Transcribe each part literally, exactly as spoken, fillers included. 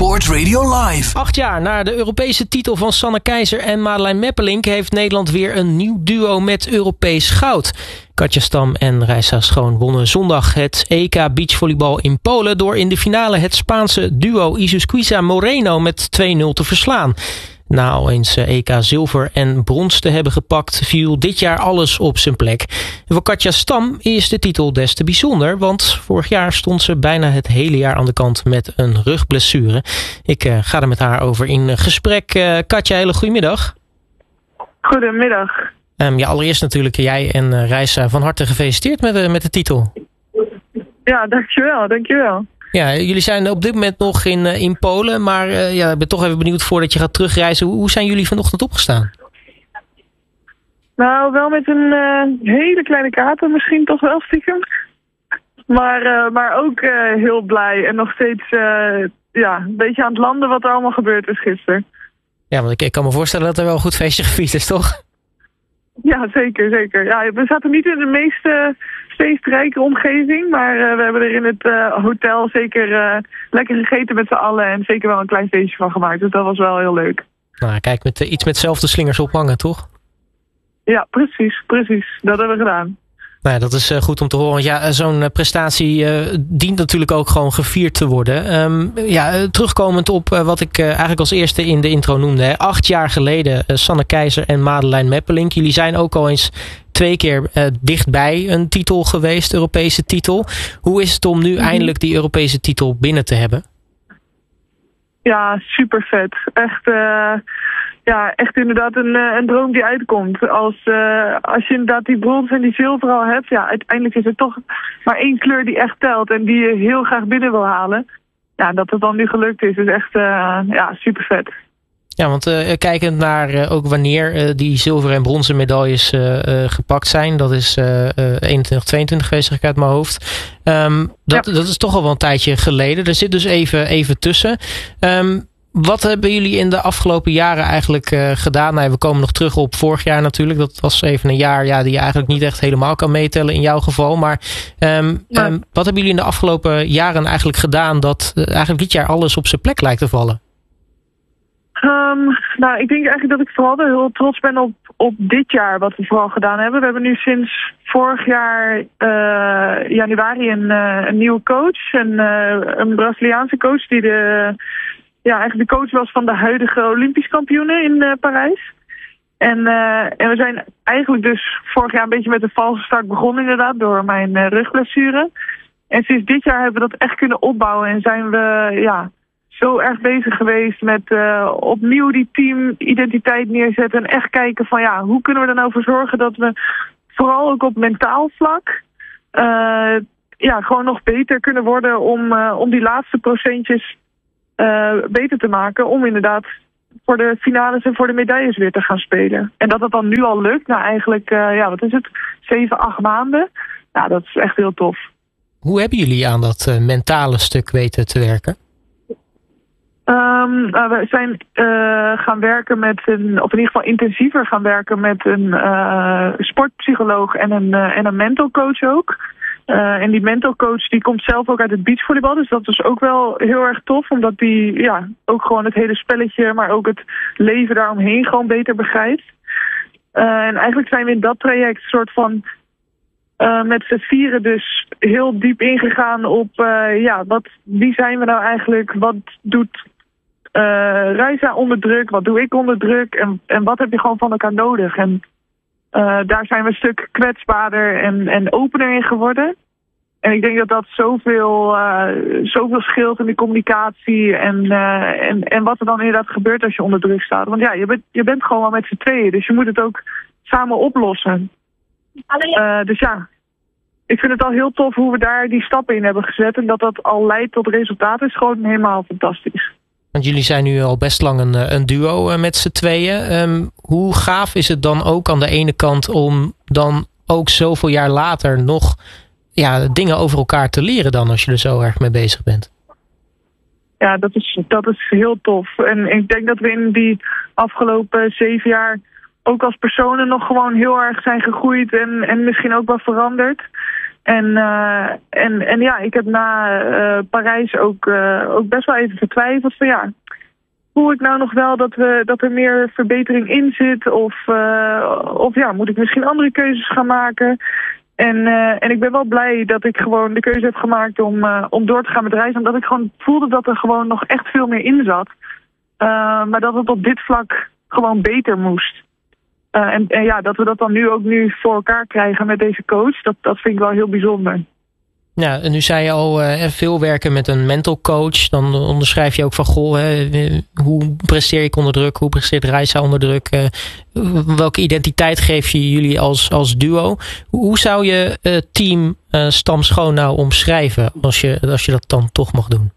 Sport Radio Live. Acht jaar na de Europese titel van Sanne Keizer en Madeleine Meppelink heeft Nederland weer een nieuw duo met Europees goud. Katja Stam en Reisa Schoon wonnen zondag het E K beachvolleybal in Polen door in de finale het Spaanse duo Isusquiza Moreno met twee nul te verslaan. Na al eens E K zilver en brons te hebben gepakt, viel dit jaar alles op zijn plek. En voor Katja Stam is de titel des te bijzonder, want vorig jaar stond ze bijna het hele jaar aan de kant met een rugblessure. Ik uh, ga er met haar over in gesprek. Uh, Katja, hele goedemiddag. Goedemiddag. Um, ja, allereerst natuurlijk jij en uh, Reisa van harte gefeliciteerd met, uh, met de titel. Ja, dankjewel, dankjewel. Ja, jullie zijn op dit moment nog in, uh, in Polen, maar uh, ja, ik ben toch even benieuwd voordat je gaat terugreizen. Hoe, hoe zijn jullie vanochtend opgestaan? Nou, wel met een uh, hele kleine kater, misschien toch wel stiekem. Maar, uh, maar ook uh, heel blij en nog steeds uh, ja, een beetje aan het landen wat er allemaal gebeurd is gisteren. Ja, want ik, ik kan me voorstellen dat er wel een goed feestje gevierd is, toch? Ja, zeker, zeker. Ja, we zaten niet in de meest uh, feestrijke omgeving, maar uh, we hebben er in het uh, hotel zeker uh, lekker gegeten met z'n allen en zeker wel een klein feestje van gemaakt. Dus dat was wel heel leuk. Nou, kijk, met uh, iets met zelfde slingers ophangen, toch? Ja, precies, precies. Dat hebben we gedaan. Nou ja, dat is uh, goed om te horen. Want ja, zo'n uh, prestatie uh, dient natuurlijk ook gewoon gevierd te worden. Um, ja, uh, terugkomend op uh, wat ik uh, eigenlijk als eerste in de intro noemde. Hè. Acht jaar geleden uh, Sanne Keizer en Madeleine Meppelink. Jullie zijn ook al eens twee keer uh, dichtbij een titel geweest, Europese titel. Hoe is het om nu mm-hmm. eindelijk die Europese titel binnen te hebben? Ja, super vet. Echt... Uh... Ja, echt inderdaad een, een droom die uitkomt. Als, uh, als je inderdaad die brons en die zilver al hebt, ja, uiteindelijk is er toch maar één kleur die echt telt en die je heel graag binnen wil halen. Ja, dat het dan nu gelukt is, is echt uh, ja, super vet. Ja, want uh, kijkend naar uh, ook wanneer uh, die zilver en bronzen medailles uh, uh, gepakt zijn, dat is uh, uh, eenentwintig, tweeëntwintig geweest, zeg ik uit mijn hoofd. Um, dat, ja. dat is toch al wel een tijdje geleden. Er zit dus even, even tussen. Um, Wat hebben jullie in de afgelopen jaren eigenlijk uh, gedaan? Nou, we komen nog terug op vorig jaar natuurlijk. Dat was even een jaar ja, die je eigenlijk niet echt helemaal kan meetellen in jouw geval. Maar um, ja. um, wat hebben jullie in de afgelopen jaren eigenlijk gedaan dat uh, eigenlijk dit jaar alles op zijn plek lijkt te vallen? Um, nou, ik denk eigenlijk dat ik vooral heel trots ben op, op dit jaar wat we vooral gedaan hebben. We hebben nu sinds vorig jaar uh, januari een, uh, een nieuwe coach. Een, uh, een Braziliaanse coach die de... Ja, eigenlijk de coach was van de huidige Olympisch kampioenen in uh, Parijs. En, uh, en we zijn eigenlijk dus vorig jaar een beetje met een valse start begonnen inderdaad door mijn uh, rugblessure. En sinds dit jaar hebben we dat echt kunnen opbouwen en zijn we ja, zo erg bezig geweest met uh, opnieuw die teamidentiteit neerzetten. En echt kijken van ja, hoe kunnen we er nou voor zorgen dat we vooral ook op mentaal vlak uh, ja, gewoon nog beter kunnen worden om, uh, om die laatste procentjes Uh, beter te maken om inderdaad voor de finales en voor de medailles weer te gaan spelen. En dat dat dan nu al lukt, nou eigenlijk, uh, ja, wat is het, zeven, acht maanden. Nou, dat is echt heel tof. Hoe hebben jullie aan dat uh, mentale stuk weten te werken? Um, uh, we zijn uh, gaan werken met een, of in ieder geval intensiever gaan werken met een uh, sportpsycholoog en een, uh, en een mental coach ook. Uh, en die mental coach die komt zelf ook uit het beachvolleybal. Dus dat is ook wel heel erg tof. Omdat die ja, ook gewoon het hele spelletje, maar ook het leven daaromheen gewoon beter begrijpt. Uh, en eigenlijk zijn we in dat traject soort van uh, met z'n vieren dus heel diep ingegaan op uh, ja, wat, wie zijn we nou eigenlijk? Wat doet uh, Reisa onder druk? Wat doe ik onder druk? En, en wat heb je gewoon van elkaar nodig? En Uh, daar zijn we een stuk kwetsbaarder en, en opener in geworden. En ik denk dat dat zoveel, uh, zoveel scheelt in de communicatie en, uh, en, en wat er dan inderdaad gebeurt als je onder druk staat. Want ja, je bent, je bent gewoon wel met z'n tweeën, dus je moet het ook samen oplossen. Uh, dus ja, ik vind het al heel tof hoe we daar die stappen in hebben gezet en dat dat al leidt tot resultaten is gewoon helemaal fantastisch. Want jullie zijn nu al best lang een, een duo met z'n tweeën. Um, hoe gaaf is het dan ook aan de ene kant om dan ook zoveel jaar later nog ja, dingen over elkaar te leren dan als je er zo erg mee bezig bent? Ja, dat is, dat is heel tof. En ik denk dat we in die afgelopen zeven jaar ook als personen nog gewoon heel erg zijn gegroeid en, en misschien ook wel veranderd. En, uh, en, en ja, ik heb na uh, Parijs ook, uh, ook best wel even getwijfeld van ja, voel ik nou nog wel dat, we, dat er meer verbetering in zit? Of, uh, of ja, moet ik misschien andere keuzes gaan maken? En, uh, en ik ben wel blij dat ik gewoon de keuze heb gemaakt om, uh, om door te gaan met reizen. Omdat ik gewoon voelde dat er gewoon nog echt veel meer in zat. Uh, maar dat het op dit vlak gewoon beter moest. Uh, en, en ja, dat we dat dan nu ook nu voor elkaar krijgen met deze coach, dat, dat vind ik wel heel bijzonder. Ja, en nu zei je al uh, veel werken met een mental coach. Dan onderschrijf je ook van, goh, hè, hoe presteer ik onder druk? Hoe presteert Reisa onder druk? Uh, welke identiteit geef je jullie als, als duo? Hoe zou je uh, team uh, Stam Schoon nou omschrijven als je, als je dat dan toch mag doen?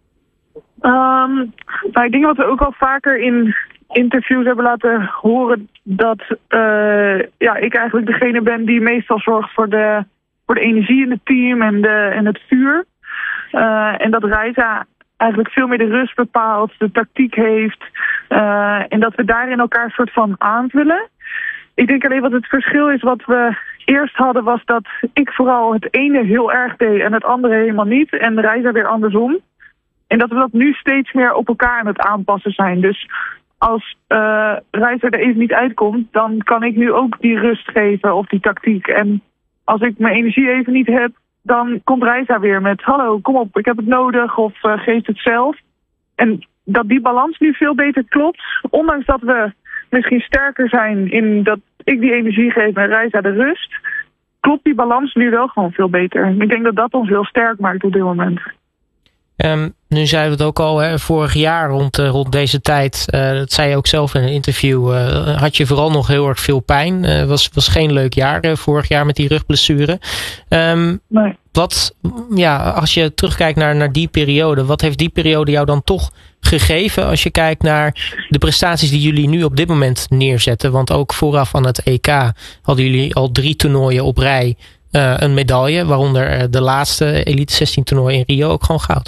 Um, nou, ik denk wat we ook al vaker in interviews hebben laten horen, dat uh, ja, ik eigenlijk degene ben die meestal zorgt voor de, voor de energie in het team en, de, en het vuur. Uh, en dat Reisa eigenlijk veel meer de rust bepaalt, de tactiek heeft. Uh, en dat we daarin elkaar soort van aanvullen. Ik denk alleen wat het verschil is, wat we eerst hadden, was dat ik vooral het ene heel erg deed en het andere helemaal niet. En Reisa weer andersom. En dat we dat nu steeds meer op elkaar aan het aanpassen zijn. Dus als uh, Reisa er even niet uitkomt, dan kan ik nu ook die rust geven of die tactiek. En als ik mijn energie even niet heb, dan komt Reisa weer met hallo, kom op, ik heb het nodig of uh, geef het zelf. En dat die balans nu veel beter klopt, ondanks dat we misschien sterker zijn in dat ik die energie geef en Reisa de rust, klopt die balans nu wel gewoon veel beter. Ik denk dat dat ons heel sterk maakt op dit moment. Um, nu zeiden we het ook al, hè, vorig jaar rond, uh, rond deze tijd, uh, dat zei je ook zelf in een interview, uh, had je vooral nog heel erg veel pijn. Het uh, was, was geen leuk jaar uh, vorig jaar met die rugblessure. Um, nee. Wat, ja, als je terugkijkt naar, naar die periode, wat heeft die periode jou dan toch gegeven als je kijkt naar de prestaties die jullie nu op dit moment neerzetten? Want ook vooraf aan het E K hadden jullie al drie toernooien op rij uh, een medaille, waaronder uh, de laatste Elite zestien toernooi in Rio ook gewoon goud.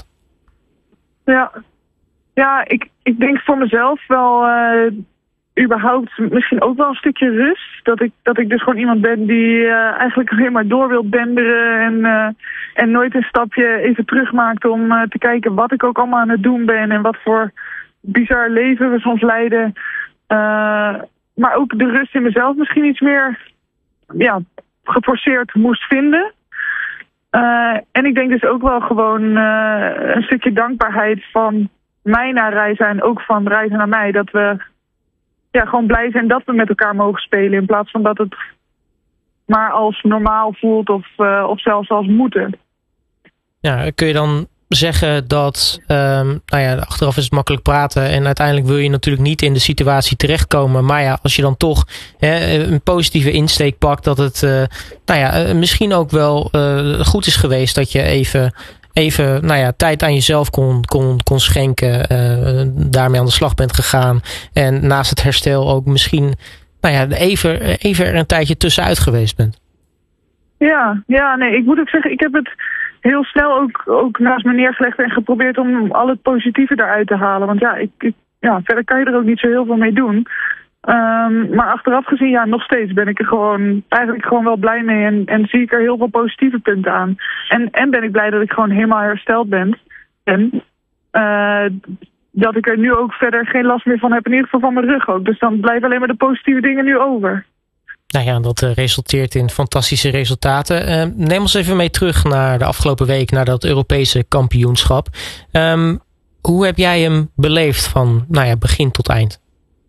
Ja, ja ik, ik denk voor mezelf wel uh, überhaupt misschien ook wel een stukje rust. Dat ik, dat ik dus gewoon iemand ben die uh, eigenlijk alleen maar door wil denderen en, uh, en nooit een stapje even terugmaakt om uh, te kijken wat ik ook allemaal aan het doen ben en wat voor bizar leven we soms leiden. Uh, maar ook de rust in mezelf misschien iets meer ja, geforceerd moest vinden. Uh, en ik denk dus ook wel gewoon uh, een stukje dankbaarheid van mij naar Reisa en ook van Reisa naar mij. Dat we ja, gewoon blij zijn dat we met elkaar mogen spelen in plaats van dat het maar als normaal voelt of, uh, of zelfs als moeten. Ja, kun je dan zeggen dat, um, nou ja, achteraf is het makkelijk praten en uiteindelijk wil je natuurlijk niet in de situatie terechtkomen. Maar ja, als je dan toch hè, een positieve insteek pakt, dat het uh, nou ja, misschien ook wel uh, goed is geweest dat je even, even nou ja, tijd aan jezelf kon, kon, kon schenken, uh, daarmee aan de slag bent gegaan en naast het herstel ook misschien nou ja, even, even er een tijdje tussenuit geweest bent. Ja, ja, nee, ik moet ook zeggen, ik heb het heel snel ook, ook naast me neergelegd en geprobeerd om al het positieve eruit te halen. Want ja, ik, ik, ja, verder kan je er ook niet zo heel veel mee doen. Um, maar achteraf gezien, ja, nog steeds ben ik er gewoon eigenlijk gewoon wel blij mee en, en zie ik er heel veel positieve punten aan. En, en ben ik blij dat ik gewoon helemaal hersteld ben. En uh, dat ik er nu ook verder geen last meer van heb, in ieder geval van mijn rug ook. Dus dan blijven alleen maar de positieve dingen nu over. Nou ja, dat uh, resulteert in fantastische resultaten. Uh, neem ons even mee terug naar de afgelopen week, naar dat Europese kampioenschap. Um, hoe heb jij hem beleefd van nou ja, begin tot eind?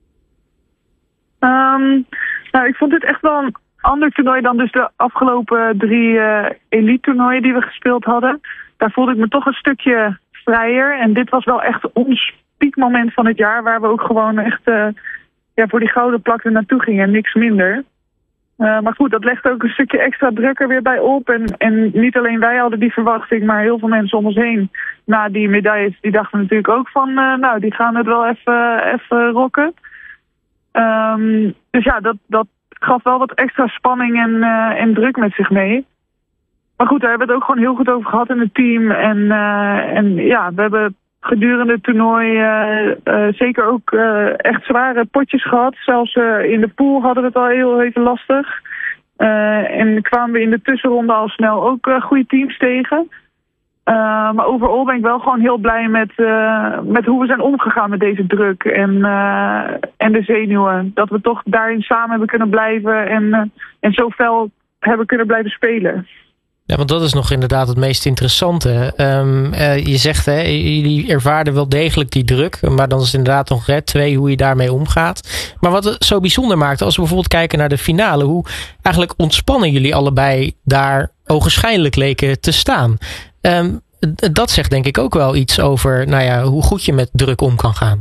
Um, nou, ik vond dit echt wel een ander toernooi dan dus de afgelopen drie uh, elite toernooien die we gespeeld hadden. Daar voelde ik me toch een stukje vrijer. En dit was wel echt ons piekmoment van het jaar, waar we ook gewoon echt uh, ja, voor die gouden plak er naartoe gingen en niks minder. Uh, maar goed, dat legt ook een stukje extra druk er weer bij op. En, en niet alleen wij hadden die verwachting, maar heel veel mensen om ons heen na die medailles, die dachten natuurlijk ook van, uh, nou, die gaan het wel even, even rocken. Um, dus ja, dat, dat gaf wel wat extra spanning en, uh, en druk met zich mee. Maar goed, daar hebben we het ook gewoon heel goed over gehad in het team. En, uh, en ja, we hebben gedurende het toernooi uh, uh, zeker ook uh, echt zware potjes gehad. Zelfs uh, in de pool hadden we het al heel even lastig. Uh, en kwamen we in de tussenronde al snel ook uh, goede teams tegen. Uh, maar overal ben ik wel gewoon heel blij met, uh, met hoe we zijn omgegaan met deze druk en, uh, en de zenuwen. Dat we toch daarin samen hebben kunnen blijven en, uh, en zo fel hebben kunnen blijven spelen. Ja, want dat is nog inderdaad het meest interessante. Um, uh, je zegt, hè, jullie ervaarden wel degelijk die druk. Maar dan is het inderdaad nog red twee hoe je daarmee omgaat. Maar wat het zo bijzonder maakt, als we bijvoorbeeld kijken naar de finale, hoe eigenlijk ontspannen jullie allebei daar ogenschijnlijk leken te staan. Um, dat zegt denk ik ook wel iets over nou ja, hoe goed je met druk om kan gaan.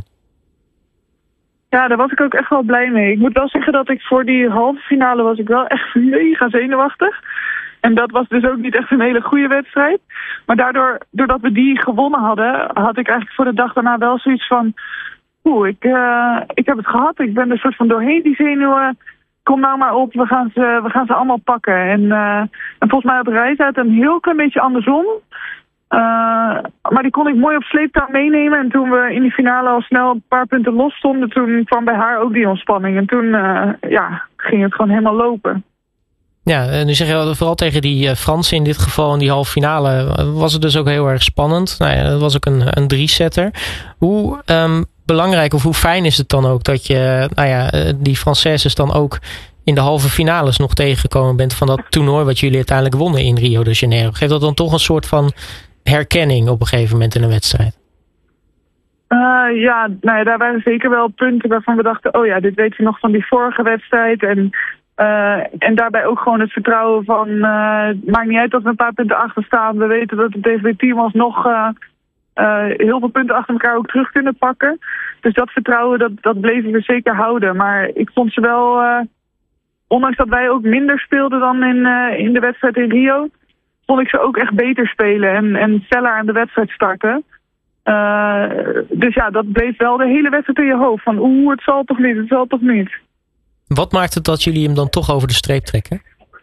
Ja, daar was ik ook echt wel blij mee. Ik moet wel zeggen dat ik voor die halve finale was ik wel echt mega zenuwachtig. En dat was dus ook niet echt een hele goede wedstrijd. Maar daardoor, doordat we die gewonnen hadden, had ik eigenlijk voor de dag daarna wel zoiets van, oeh, ik, uh, ik heb het gehad. Ik ben er soort van doorheen die zenuwen. Kom nou maar op, we gaan ze, we gaan ze allemaal pakken. En, uh, en volgens mij had Reis uit een heel klein beetje andersom. Uh, maar die kon ik mooi op sleeptouw meenemen. En toen we in die finale al snel een paar punten los stonden, toen kwam bij haar ook die ontspanning. En toen uh, ja, ging het gewoon helemaal lopen. Ja, nu zeg je vooral tegen die Fransen in dit geval in die halve finale was het dus ook heel erg spannend. Nou ja, dat was ook een, een drie-setter. Hoe um, belangrijk of hoe fijn is het dan ook dat je nou ja, die Françaises dan ook in de halve finales nog tegengekomen bent van dat toernooi wat jullie uiteindelijk wonnen in Rio de Janeiro? Geeft dat dan toch een soort van herkenning op een gegeven moment in een wedstrijd? Uh, ja, nou ja, daar waren zeker wel punten waarvan we dachten, oh ja, dit weten we nog van die vorige wedstrijd. En Uh, en daarbij ook gewoon het vertrouwen van, uh, maakt niet uit dat we een paar punten achter staan. We weten dat we tegen dit team alsnog uh, uh, heel veel punten achter elkaar ook terug kunnen pakken. Dus dat vertrouwen, dat, dat bleven we zeker houden. Maar ik vond ze wel, uh, ondanks dat wij ook minder speelden dan in, uh, in de wedstrijd in Rio, vond ik ze ook echt beter spelen en, en feller aan de wedstrijd starten. Uh, dus ja, dat bleef wel de hele wedstrijd in je hoofd. Van oeh, het zal toch niet, het zal toch niet. Wat maakt het dat jullie hem dan toch over de streep trekken?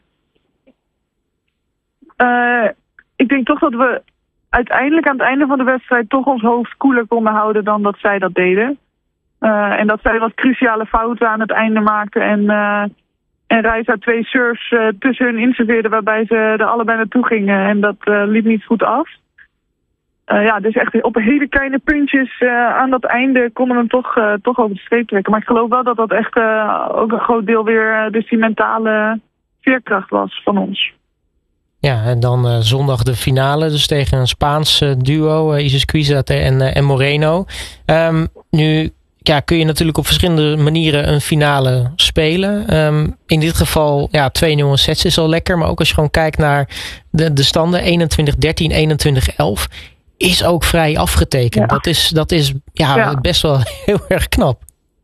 Uh, ik denk toch dat we uiteindelijk aan het einde van de wedstrijd toch ons hoofd koeler konden houden dan dat zij dat deden. Uh, en dat zij wat cruciale fouten aan het einde maakten. En, uh, en Reisa twee serves uh, tussen hun inserveerden waarbij ze er allebei naartoe gingen. En dat uh, liep niet goed af. Uh, ja, dus echt op hele kleine puntjes uh, aan dat einde konden we hem toch, uh, toch over de streep trekken. Maar ik geloof wel dat dat echt uh, ook een groot deel weer uh, dus die mentale veerkracht was van ons. Ja, en dan uh, zondag de finale, dus tegen een Spaans uh, duo, uh, Isis Cuizat en, uh, en Moreno. Um, nu ja, kun je natuurlijk op verschillende manieren een finale spelen. Um, in dit geval, ja, twee nul sets is al lekker, maar ook als je gewoon kijkt naar de, de standen eenentwintig dertien, eenentwintig elf... is ook vrij afgetekend. Ja. Dat is, dat is ja, ja. best wel heel erg knap.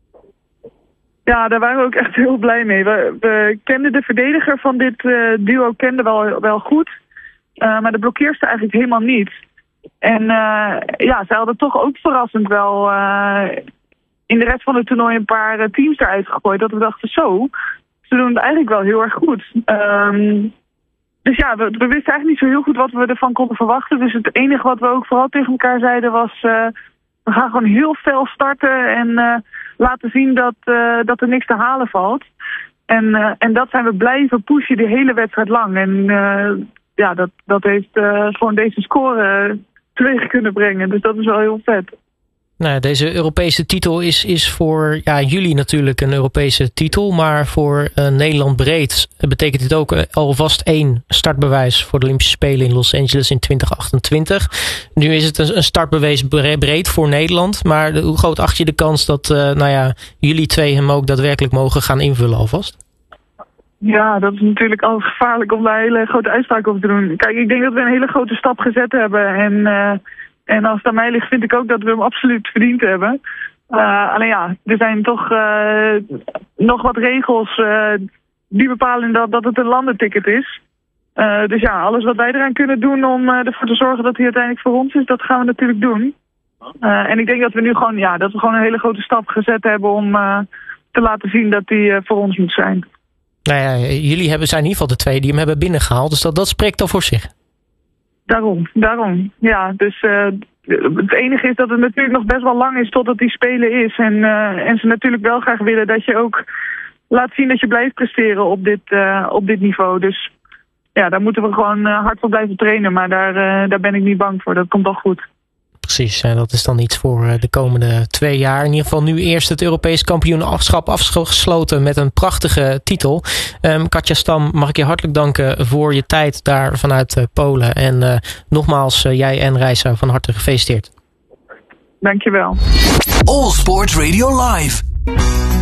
Ja, daar waren we ook echt heel blij mee. We, we kenden de verdediger van dit uh, duo kenden wel, wel goed. Uh, maar de blokkeerste eigenlijk helemaal niet. En uh, ja, ze hadden toch ook verrassend wel uh, in de rest van het toernooi een paar uh, teams eruit gegooid. Dat we dachten zo, ze doen het eigenlijk wel heel erg goed. Um, Dus ja, we, we wisten eigenlijk niet zo heel goed wat we ervan konden verwachten. Dus het enige wat we ook vooral tegen elkaar zeiden was, Uh, we gaan gewoon heel fel starten en uh, laten zien dat, uh, dat er niks te halen valt. En, uh, en dat zijn we blijven pushen de hele wedstrijd lang. En uh, ja, dat, dat heeft uh, gewoon deze score teweeg kunnen brengen. Dus dat is wel heel vet. Nou, deze Europese titel is, is voor ja, jullie natuurlijk een Europese titel. Maar voor uh, Nederland breed betekent dit ook uh, alvast één startbewijs voor de Olympische Spelen in Los Angeles in twintig achtentwintig. Nu is het een, een startbewijs breed voor Nederland. Maar de, hoe groot acht je de kans dat uh, nou ja, jullie twee hem ook daadwerkelijk mogen gaan invullen alvast? Ja, dat is natuurlijk altijd gevaarlijk om daar hele grote uitspraken over te doen. Kijk, ik denk dat we een hele grote stap gezet hebben. En Uh, En als het aan mij ligt, vind ik ook dat we hem absoluut verdiend hebben. Uh, alleen ja, er zijn toch uh, nog wat regels uh, die bepalen dat, dat het een landenticket is. Uh, dus ja, alles wat wij eraan kunnen doen om uh, ervoor te zorgen dat hij uiteindelijk voor ons is, dat gaan we natuurlijk doen. Uh, en ik denk dat we nu gewoon, ja, dat we gewoon een hele grote stap gezet hebben om uh, te laten zien dat hij uh, voor ons moet zijn. Nou ja, jullie hebben, zijn in ieder geval de twee die hem hebben binnengehaald, dus dat, dat spreekt dan voor zich. Daarom, daarom. Ja, dus uh, het enige is dat het natuurlijk nog best wel lang is totdat die Spelen is. En, uh, en ze natuurlijk wel graag willen dat je ook laat zien dat je blijft presteren op dit, uh, op dit niveau. Dus ja, daar moeten we gewoon uh, hard voor blijven trainen. Maar daar, uh, daar ben ik niet bang voor. Dat komt wel goed. Precies, en dat is dan iets voor de komende twee jaar. In ieder geval nu eerst het Europees kampioenschap afgesloten met een prachtige titel. Um, Katja Stam, mag ik je hartelijk danken voor je tijd daar vanuit uh, Polen. En uh, nogmaals, uh, jij en Reisa van harte gefeliciteerd. Dankjewel. All Sports Radio Live.